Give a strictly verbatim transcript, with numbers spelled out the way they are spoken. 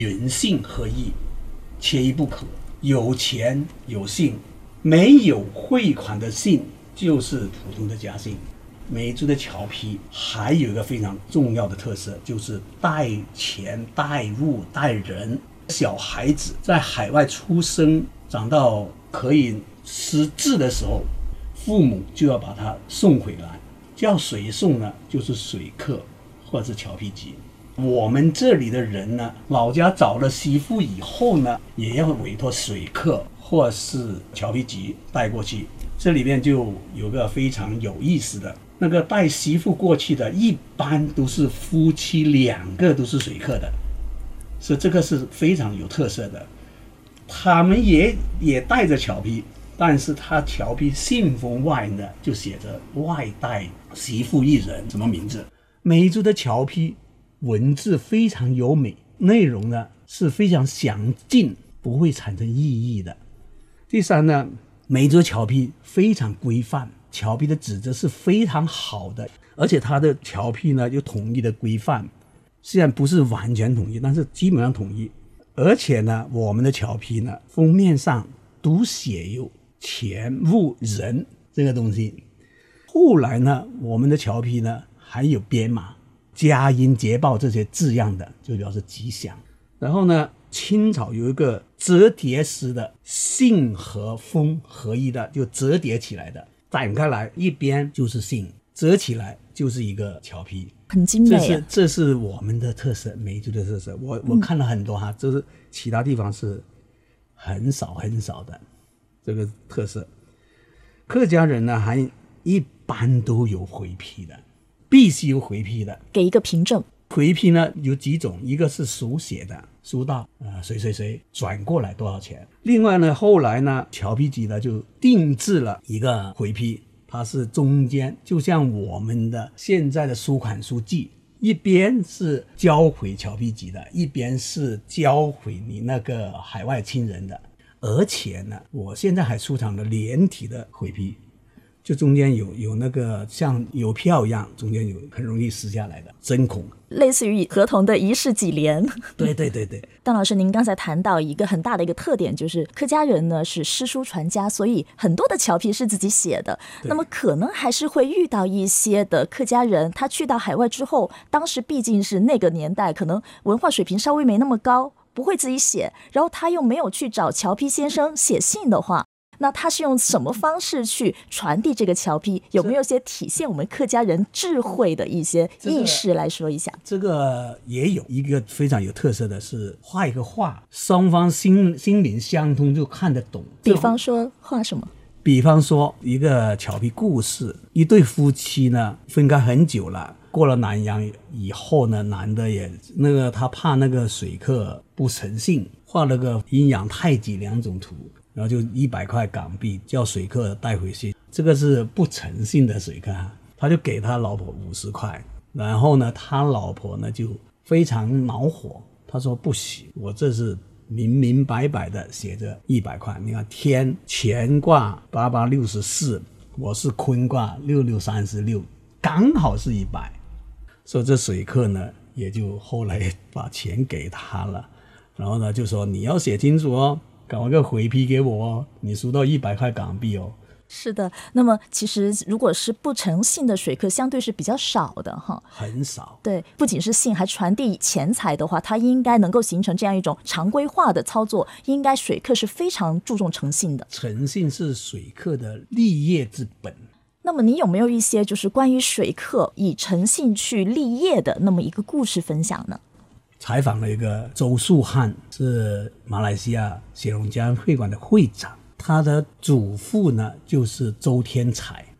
人性合一，缺一不可。有钱有姓，没有汇款的姓就是普通的家姓。梅州的侨批还有一个非常重要的特色，就是带钱带物带人。小孩子在海外出生长到可以识字的时候，父母就要把他送回来，叫水送呢就是水客或者是侨批籍。我们这里的人呢，老家找了媳妇以后呢，也要委托水客或是侨批籍带过去。这里面就有个非常有意思的，那个带媳妇过去的一般都是夫妻两个都是水客的，所以这个是非常有特色的。他们也也带着侨批，但是他侨批信封外呢就写着外带媳妇一人，什么名字？梅州的侨批文字非常优美，内容呢是非常详尽，不会产生异议的。第三呢，梅州侨批非常规范，侨批的纸质是非常好的，而且它的侨批呢又统一的规范，虽然不是完全统一，但是基本上统一。而且呢，我们的侨批呢封面上都写有钱物人这个东西。后来呢，我们的侨批呢还有编码佳音捷报这些字样的，就表示吉祥。然后呢，清朝有一个折叠式的信和封合一的，就折叠起来的，展开来一边就是信，折起来就是一个侨批， 很精美、啊、 这是这是我们的特色，梅州的特色。我我看了很多哈、嗯，这是其他地方是很少很少的这个特色。客家人呢还一般都有回批的，必须有回批的， 给一个凭证。 回批呢有几种，一个是手写的，收到呃谁谁谁转过来多少钱。另外呢，后来呢侨批局呢就定制了一个回批，它是中间就像我们的现在的收款收据，一边是交回侨批局的，一边是交回你那个海外亲人的。而且呢，我现在还出厂了连体的回批，就中间有有那个像邮票一样，中间有很容易撕下来的针孔， 类似于合同的一式几联。 对对对对。 邓老师，您刚才谈到一个很大的一个特点，就是客家人呢是诗书传家，所以很多的侨批是自己写的。那么可能还是会遇到一些的客家人，他去到海外之后，当时毕竟是那个年代，可能文化水平稍微没那么高，不会自己写，然后他又没有去找侨批先生写信的话，那他是用什么方式去传递这个侨批？有没有些体现我们客家人智慧的一些意识来说一下？ 这个、这个也有一个非常有特色的是画一个画，双方心心灵相通就看得懂。 比方说画什么？ 比方说一个侨批故事，一对夫妻呢分开很久了，过了南洋以后呢，男的也那个他怕那个水客不诚信，画了个阴阳太极两种图，然后就一百块港币叫水客带回去。这个是不诚信的水客，他就给他老婆五十块，然后呢，他老婆呢就非常恼火，他说不行，我这是明明白白的写着一百块，你看天乾卦八八六十四，我是坤卦六六三十六，刚好是一百。所以这水客呢也就后来把钱给他了，然后呢就说你要写清楚哦，搞个回批给我哦，你收到一百块港币哦。 是的，那么其实如果是不诚信的水客相对是比较少的哈， 很少。 对，不仅是信还传递钱财的话，它应该能够形成这样一种常规化的操作，应该水客是非常注重诚信的。 诚信是水客的立业之本。 那么你有没有一些就是关于水客以诚信去立业的那么一个故事分享呢？ 采访了一个周树汉，是马来西亚雪龙江会馆的会长，他的祖父呢就是周天才，